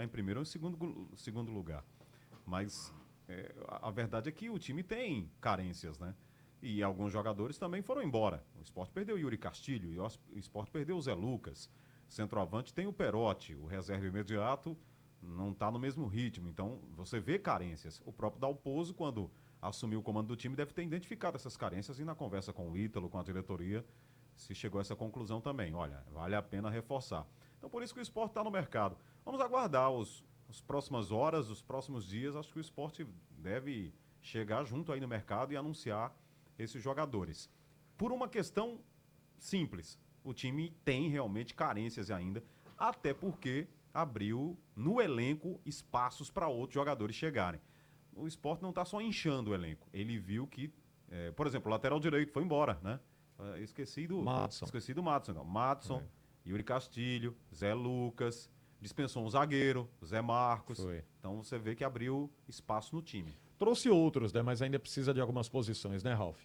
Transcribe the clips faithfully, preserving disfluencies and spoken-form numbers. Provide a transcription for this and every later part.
em primeiro ou em segundo, segundo lugar. Mas é, a, a verdade é que o time tem carências, né? E alguns jogadores também foram embora. O Sport perdeu o Yuri Castilho, e o Sport perdeu o Zé Lucas. Centroavante tem o Perotti, o reserva imediato não está no mesmo ritmo. Então, você vê carências. O próprio Dalpozo, quando assumiu o comando do time, deve ter identificado essas carências e na conversa com o Ítalo, com a diretoria, se chegou a essa conclusão também. Olha, vale a pena reforçar. Então, por isso que o Sport está no mercado. Vamos aguardar os, as próximas horas, os próximos dias. Acho que o Sport deve chegar junto aí no mercado e anunciar esses jogadores. Por uma questão simples, o time tem realmente carências ainda, até porque abriu no elenco espaços para outros jogadores chegarem. O Sport não está só inchando o elenco, ele viu que, é, por exemplo, o lateral direito foi embora, né? Eu esqueci do Madson. Esqueci do Madson, não. Madson, é. Yuri Castilho, Zé Lucas, dispensou um zagueiro, Zé Marcos. Foi. Então você vê que abriu espaço no time. Trouxe outros, né? Mas ainda precisa de algumas posições, né, Ralf?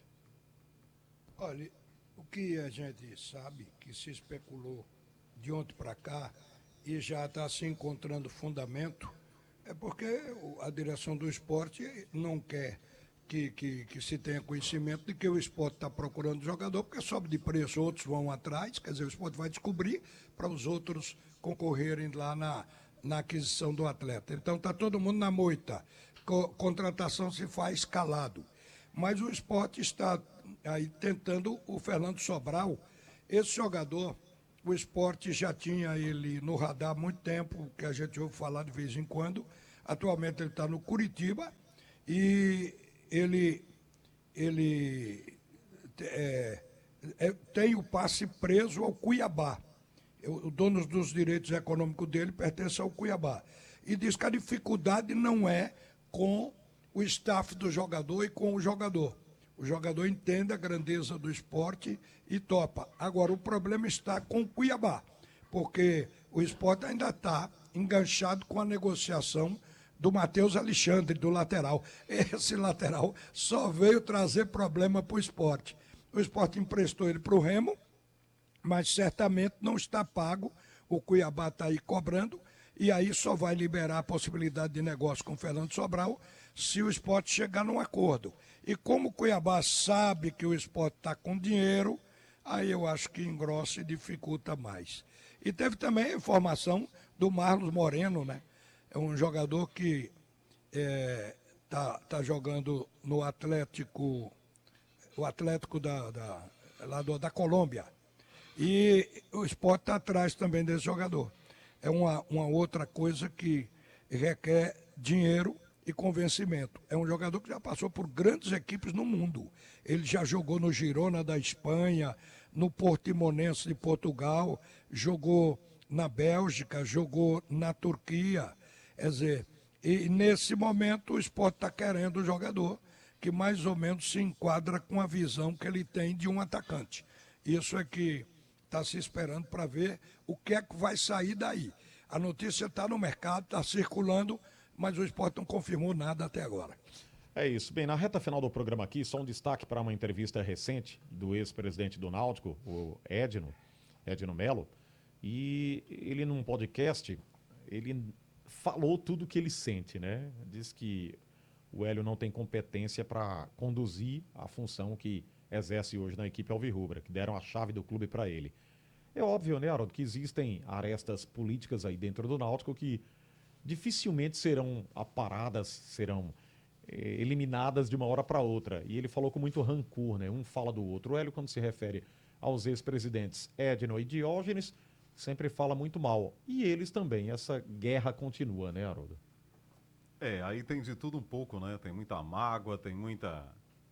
Olha, o que a gente sabe, que se especulou de ontem para cá e já está se encontrando fundamento, é porque a direção do esporte não quer que, que, que se tenha conhecimento de que o esporte está procurando jogador, porque sobe de preço, outros vão atrás, quer dizer, o esporte vai descobrir para os outros concorrerem lá na, na aquisição do atleta. Então está todo mundo na moita. Co- contratação se faz calado. Mas o esporte está aí tentando o Fernando Sobral. Esse jogador, o esporte já tinha ele no radar há muito tempo, que a gente ouve falar de vez em quando. Atualmente ele está no Curitiba e ele, ele é, é, tem o passe preso ao Cuiabá. O dono dos direitos econômicos dele pertence ao Cuiabá. E diz que a dificuldade não é com o staff do jogador e com o jogador. O jogador entende a grandeza do esporte e topa. Agora, o problema está com o Cuiabá, porque o esporte ainda está enganchado com a negociação do Matheus Alexandre, do lateral. Esse lateral só veio trazer problema para o esporte. O esporte emprestou ele para o Remo, mas certamente não está pago. O Cuiabá está aí cobrando, e aí só vai liberar a possibilidade de negócio com o Fernando Sobral se o esporte chegar num acordo. E como o Cuiabá sabe que o esporte está com dinheiro, aí eu acho que engrossa e dificulta mais. E teve também a informação do Marlos Moreno, né? É um jogador que está é, tá jogando no Atlético, o Atlético da, da, lá do, da Colômbia. E o esporte está atrás também desse jogador. É uma, uma outra coisa que requer dinheiro e convencimento. É um jogador que já passou por grandes equipes no mundo. Ele já jogou no Girona da Espanha, no Portimonense de Portugal, jogou na Bélgica, jogou na Turquia. Quer dizer, e nesse momento o esporte está querendo um jogador que mais ou menos se enquadra com a visão que ele tem de um atacante. Isso é que está se esperando para ver o que é que vai sair daí. A notícia está no mercado, está circulando, mas o esporte não confirmou nada até agora. É isso. Bem, na reta final do programa aqui, só um destaque para uma entrevista recente do ex-presidente do Náutico, o Edno, Edno Melo, e ele num podcast, ele falou tudo o que ele sente, né? Diz que o Hélio não tem competência para conduzir a função que exerce hoje na equipe alvirrubra, que deram a chave do clube para ele. É óbvio, né, Haroldo, que existem arestas políticas aí dentro do Náutico que dificilmente serão aparadas, serão eh, eliminadas de uma hora para outra. E ele falou com muito rancor, né? Um fala do outro. O Hélio, quando se refere aos ex-presidentes Edno e Diógenes, sempre fala muito mal. E eles também. Essa guerra continua, né, Haroldo? É, aí tem de tudo um pouco, né? Tem muita mágoa, tem muita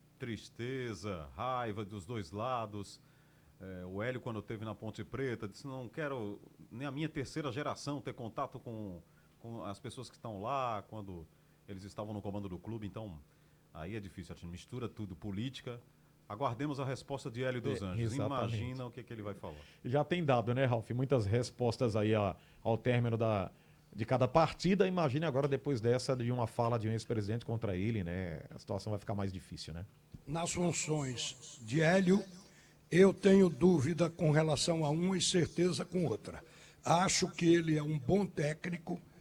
tristeza, raiva dos dois lados. É, o Hélio, quando esteve na Ponte Preta, disse: não quero nem a minha terceira geração ter contato com, com as pessoas que estão lá, quando eles estavam no comando do clube. Então, aí é difícil, a gente mistura tudo, política. Aguardemos a resposta de Hélio dos É, Anjos. exatamente. Imagina o que, que ele vai falar. Já tem dado, né, Ralf? Muitas respostas aí a, ao término da, de cada partida. Imagine agora, depois dessa, de uma fala de um ex-presidente contra ele, né? A situação vai ficar mais difícil, né? Nas funções de Hélio, eu tenho dúvida com relação a uma e certeza com outra. Acho que ele é um bom técnico,